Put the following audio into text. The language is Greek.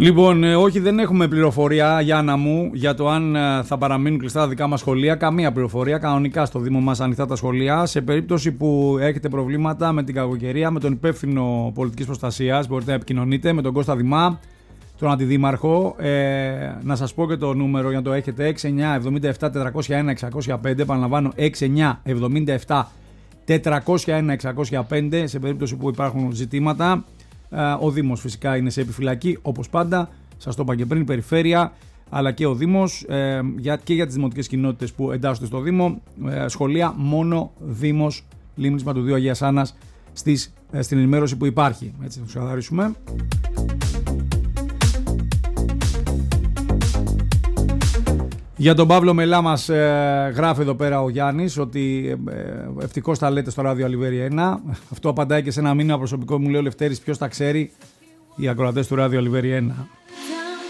Λοιπόν, όχι, δεν έχουμε πληροφορία, Γιάννα μου, για το αν θα παραμείνουν κλειστά τα δικά μας σχολεία. Καμία πληροφορία. Κανονικά στο Δήμο μας ανοιχτά τα σχολεία. Σε περίπτωση που έχετε προβλήματα με την κακοκαιρία, με τον υπεύθυνο πολιτικής προστασίας, μπορείτε να επικοινωνείτε με τον Κώστα Δημά, τον Αντιδήμαρχο. Να σας πω και το νούμερο για να το έχετε: 6977 401 605. Επαναλαμβάνω, 6977 401 605. Σε περίπτωση που υπάρχουν ζητήματα. Ο Δήμος φυσικά είναι σε επιφυλακή, όπως πάντα. Σας το είπα και πριν, περιφέρεια, αλλά και ο Δήμος και για τις δημοτικές κοινότητες που εντάσσονται στο Δήμο. Σχολεία μόνο Δήμος Λίμνης Παντοδίου Αγίας Άννας στην ενημέρωση που υπάρχει. Έτσι θα το ξεκαθαρίσουμε. Για τον Παύλο Μελά μας γράφει εδώ πέρα ο Γιάννης ότι ευτυχώς τα λέτε στο ράδιο Αλιβέρι 1. Αυτό απαντάει και σε ένα μήνυμα προσωπικό μου, λέει ο Λευτέρης, ποιος τα ξέρει, οι ακροατές του ράδιο Αλιβέρι 1.